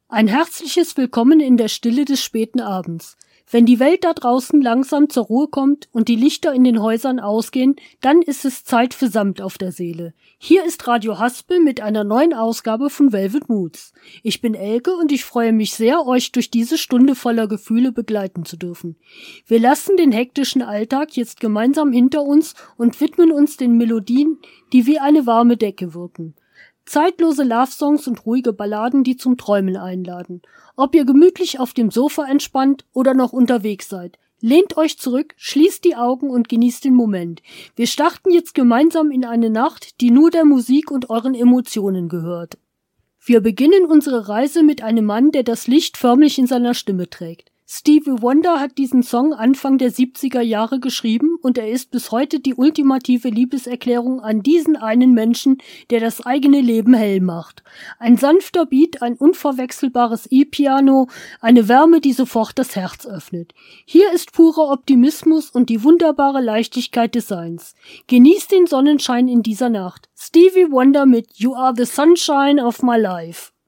Ein herzliches Willkommen in der Stille des späten Abends. Wenn die Welt da draußen langsam zur Ruhe kommt und die Lichter in den Häusern ausgehen, dann ist es Zeit für Samt auf der Seele. Hier ist Radio Haspel mit einer neuen Ausgabe von Velvet Moods. Ich bin Elke und ich freue mich sehr, euch durch diese Stunde voller Gefühle begleiten zu dürfen. Wir lassen den hektischen Alltag jetzt gemeinsam hinter uns und widmen uns den Melodien, die wie eine warme Decke wirken. Zeitlose Love-Songs und ruhige Balladen, die zum Träumen einladen. Ob ihr gemütlich auf dem Sofa entspannt oder noch unterwegs seid, lehnt euch zurück, schließt die Augen und genießt den Moment. Wir starten jetzt gemeinsam in eine Nacht, die nur der Musik und euren Emotionen gehört. Wir beginnen unsere Reise mit einem Mann, der das Licht förmlich in seiner Stimme trägt. Stevie Wonder hat diesen Song Anfang der 70er Jahre geschrieben und er ist bis heute die ultimative Liebeserklärung an diesen einen Menschen, der das eigene Leben hell macht. Ein sanfter Beat, ein unverwechselbares E-Piano, eine Wärme, die sofort das Herz öffnet. Hier ist purer Optimismus und die wunderbare Leichtigkeit des Seins. Genießt den Sonnenschein in dieser Nacht. Stevie Wonder mit You Are the Sunshine of My Life.